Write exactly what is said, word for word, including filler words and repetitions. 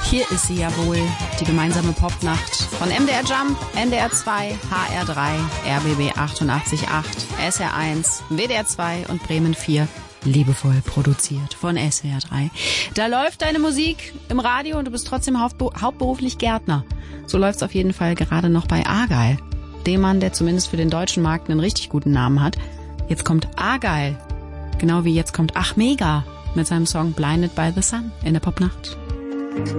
Hier ist sie ja wohl, die gemeinsame Popnacht von M D R Jump, N D R zwei, H R drei, R B B achtundachtzig Komma acht, S R eins, W D R zwei und Bremen vier. Liebevoll produziert von S W R drei. Da läuft deine Musik im Radio und du bist trotzdem hauptberuflich Gärtner. So läuft's auf jeden Fall gerade noch bei Argyle, dem Mann, der zumindest für den deutschen Markt einen richtig guten Namen hat. Jetzt kommt Argyle, genau wie jetzt kommt Achmega mit seinem Song Blinded by the Sun in der Popnacht.